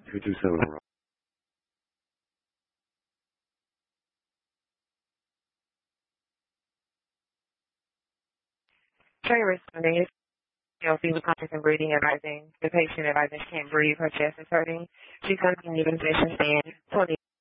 227 on roll. Trade responding is Chelsea with conscious and breathing, advising the patient advising she can't breathe, her chest is hurting. She's going to need a position stand 20